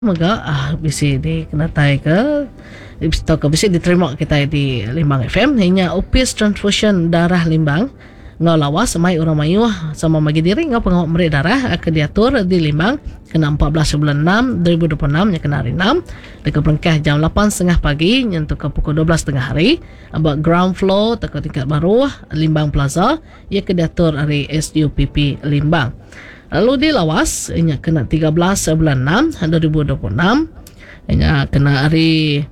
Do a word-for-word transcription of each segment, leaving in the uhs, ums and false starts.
Maga ah bisi di kenatai ke ibsto ke bisi diterima kita di Limbang F M hanya opis transfusion darah Limbang ngau lawas mai orang mayu sama magi diri ngau pengawak meri darah ke diatur di Limbang kena empat belas bulan enam dua ribu dua puluh enam nya kena hari enam dekat perengkah jam lapan tiga puluh pagi nyentuh ke pukul dua belas tengah hari abak ground floor dekat tingkat baru Limbang Plaza ia ke diatur hari S U P P Limbang. Lalu di lawas inya kena tiga belas bulan enam dua ribu dua puluh enam inya kena hari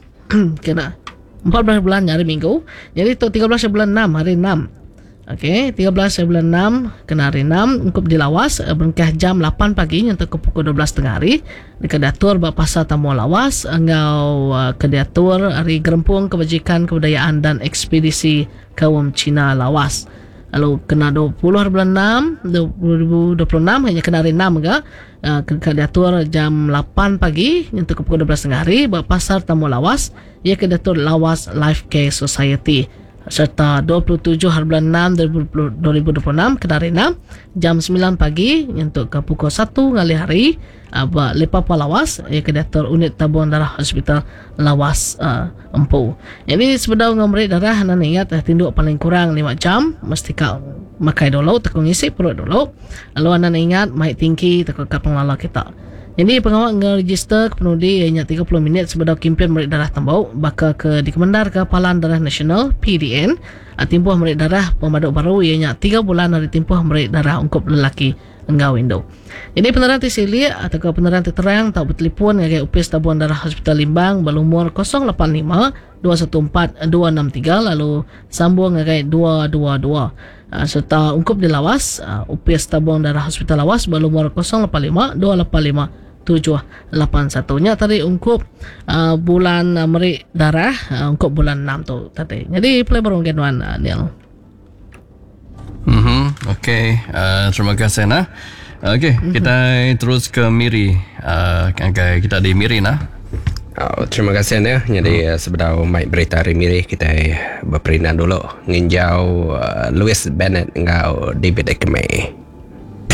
kena empat belas bulan hari Minggu. Jadi tu tiga belas bulan enam hari enam. Okey, tiga belas bulan enam kena hari enam untuk di lawas berengkah jam lapan pagi untuk ke pukul dua belas tengah hari di kedatur bak pasal tamu lawas engau uh, kedatur hari gerempung kebajikan kebudayaan dan ekspedisi kaum Cina lawas. Lalu kena dua puluh bulan enam dua ribu dua puluh enam hanya kena hari enam ke uh, ke diatur jam lapan pagi untuk ke pukul dua belas tengah hari bak pasar tamu lawas ia ke diatur Lawas Life Care Society serta dua puluh tujuh bulan enam dua ribu dua puluh enam kena hari enam jam sembilan pagi untuk ke pukul satu ngali hari uh, lepas lawas ia ke diatur unit tabung darah hospital Lawas uh, Empu. Jadi sebenarnya ngomong darah anda ingat uh, tinduk paling kurang lima jam mesti kau makai dulu tekuk ngisi perut dulu lalu anda ingat mai tinggi tekuk kat pengelola kita. Jadi pengawal nge-register ke penudi hanya tiga puluh minit sebelum kempen merik darah tembau bakal ke dikemendar ke Palan Darah Nasional P D N timpuh merik darah pemaduk baru ianya tiga bulan dari timpuh merik darah ungkup lelaki enggau Indo. Jadi penerangan tisili atau ke penerangan terang tak bertelefon ngagai upis tabungan darah Hospital Limbang berumur kosong lapan lima dua satu empat dua enam tiga lalu sambung ngagai dua dua dua. Uh, serta ungkup di lawas uh, upis tabung darah Hospital Lawas berumur kosong lapan lima dua lapan lima tujuh lapan satu nya tadi ungkup uh, bulan uh, merik darah uh, ungkup bulan enam tu tadi. Jadi play baru genwan uh, Neil. Mhm, okey. Uh, terima kasih nah. Okey, mm-hmm. Kita terus ke Miri. Uh, kita di Miri nah. Oh, terima kasih Anda. Jadi hmm. sebelum mai berita hari Miri kita berperindah dulu nginjau uh, Louis Bennett engau David Ekme.